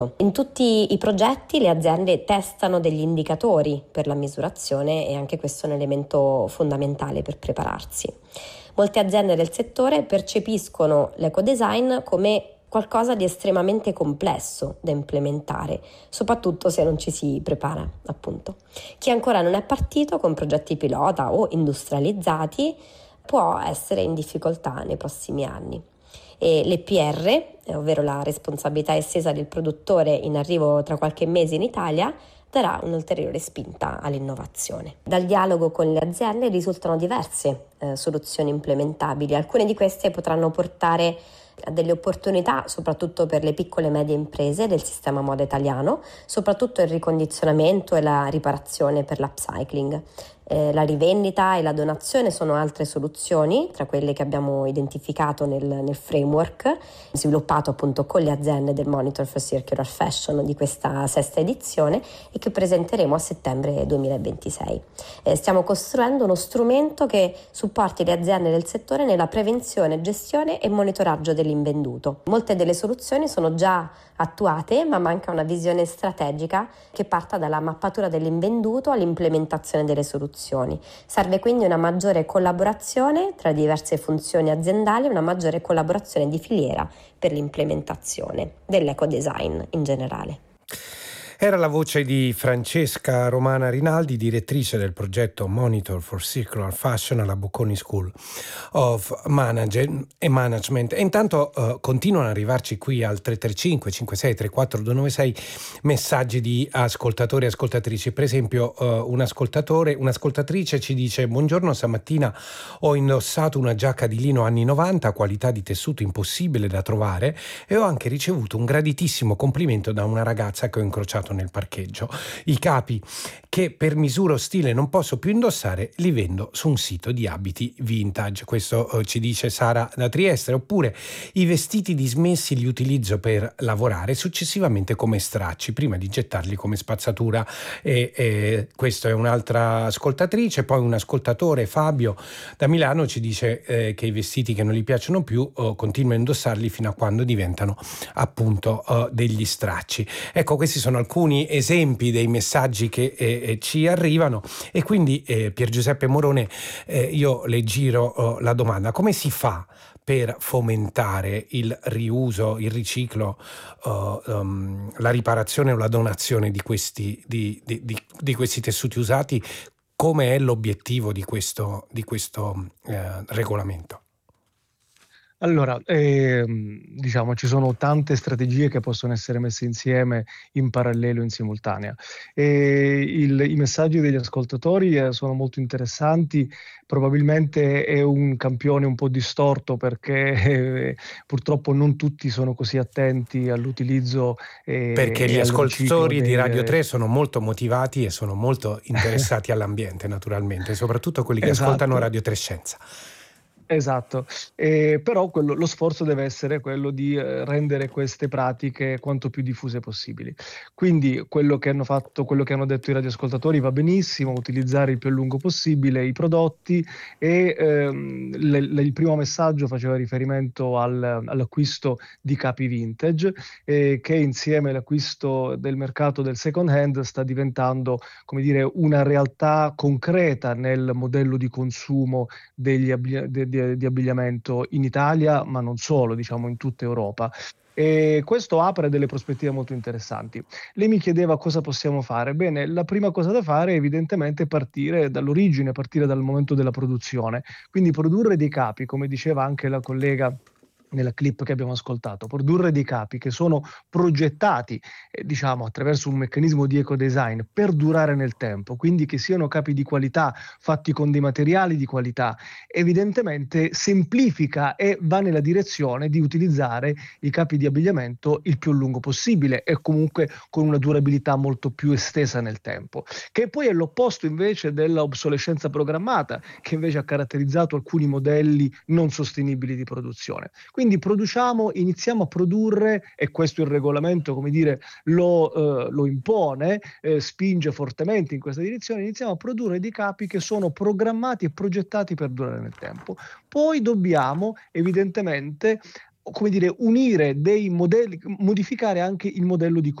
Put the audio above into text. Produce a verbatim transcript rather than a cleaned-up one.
In tutti i progetti le aziende testano degli indicatori per la misurazione e anche questo è un elemento fondamentale per prepararsi. Molte aziende del settore percepiscono l'ecodesign come qualcosa di estremamente complesso da implementare, soprattutto se non ci si prepara, appunto. Chi ancora non è partito con progetti pilota o industrializzati può essere in difficoltà nei prossimi anni. E l'E P R, ovvero la responsabilità estesa del produttore in arrivo tra qualche mese in Italia, darà un'ulteriore spinta all'innovazione. Dal dialogo con le aziende risultano diverse eh, soluzioni implementabili. Alcune di queste potranno portare a delle opportunità, soprattutto per le piccole e medie imprese del sistema moda italiano, soprattutto il ricondizionamento e la riparazione per l'upcycling. Eh, la rivendita e la donazione sono altre soluzioni tra quelle che abbiamo identificato nel, nel framework sviluppato appunto con le aziende del Monitor for Circular Fashion di questa sesta edizione e che presenteremo a settembre duemilaventisei. Eh, stiamo costruendo uno strumento che supporti le aziende del settore nella prevenzione, gestione e monitoraggio dell'invenduto. Molte delle soluzioni sono già attuate, ma manca una visione strategica che parta dalla mappatura dell'invenduto all'implementazione delle soluzioni. Serve quindi una maggiore collaborazione tra diverse funzioni aziendali e una maggiore collaborazione di filiera per l'implementazione dell'ecodesign in generale. Era la voce di Francesca Romana Rinaldi, direttrice del progetto Monitor for Circular Fashion alla Bocconi School of Manage- e Management. E intanto uh, continuano ad arrivarci qui al tre tre cinque cinque sei tre quattro due nove sei messaggi di ascoltatori e ascoltatrici. Per esempio uh, un ascoltatore, un'ascoltatrice ci dice: buongiorno, stamattina ho indossato una giacca di lino anni novanta, qualità di tessuto impossibile da trovare, e ho anche ricevuto un graditissimo complimento da una ragazza che ho incrociato nel parcheggio. I capi che per misura o stile non posso più indossare li vendo su un sito di abiti vintage. Questo eh, ci dice Sara da Trieste. Oppure i vestiti dismessi li utilizzo per lavorare, successivamente come stracci prima di gettarli come spazzatura. E, e questo è un'altra ascoltatrice. Poi un ascoltatore, Fabio da Milano, ci dice eh, che i vestiti che non gli piacciono più eh, continua a indossarli fino a quando diventano appunto eh, degli stracci. Ecco, questi sono alcuni esempi dei messaggi che eh, ci arrivano, e quindi eh, Pier Giuseppe Morone, eh, io le giro eh, la domanda: come si fa per fomentare il riuso, il riciclo, uh, um, la riparazione o la donazione di questi, di, di, di, di questi tessuti usati? Come è l'obiettivo di questo, di questo eh, regolamento? Allora, ehm, diciamo, ci sono tante strategie che possono essere messe insieme in parallelo, in simultanea. E il, i messaggi degli ascoltatori eh, sono molto interessanti. Probabilmente è un campione un po' distorto perché eh, purtroppo non tutti sono così attenti all'utilizzo eh, perché gli e al ascoltatori riciclo di dei, Radio tre sono molto motivati e sono molto interessati all'ambiente, naturalmente, soprattutto quelli che esatto. ascoltano Radio tre Scienza. Esatto, eh, però quello, lo sforzo deve essere quello di eh, rendere queste pratiche quanto più diffuse possibili. Quindi quello che hanno fatto, quello che hanno detto i radioascoltatori va benissimo: utilizzare il più a lungo possibile i prodotti. E ehm, le, le, il primo messaggio faceva riferimento al, all'acquisto di capi vintage, eh, che insieme all'acquisto del mercato del second hand sta diventando, come dire, una realtà concreta nel modello di consumo degli abbi- de, de, di abbigliamento in Italia, ma non solo, diciamo in tutta Europa. E questo apre delle prospettive molto interessanti. Lei mi chiedeva cosa possiamo fare. Bene, la prima cosa da fare è evidentemente partire dall'origine, partire dal momento della produzione. Quindi produrre dei capi, come diceva anche la collega nella clip che abbiamo ascoltato, produrre dei capi che sono progettati, eh, diciamo, attraverso un meccanismo di ecodesign per durare nel tempo, quindi che siano capi di qualità, fatti con dei materiali di qualità, evidentemente semplifica e va nella direzione di utilizzare i capi di abbigliamento il più lungo possibile e comunque con una durabilità molto più estesa nel tempo, che poi è l'opposto invece dell'obsolescenza programmata, che invece ha caratterizzato alcuni modelli non sostenibili di produzione. Quindi produciamo, iniziamo a produrre, e questo il regolamento, come dire, lo, eh, lo impone, eh, spinge fortemente in questa direzione. Iniziamo a produrre dei capi che sono programmati e progettati per durare nel tempo. Poi dobbiamo evidentemente come dire, unire dei modelli, modificare anche il modello di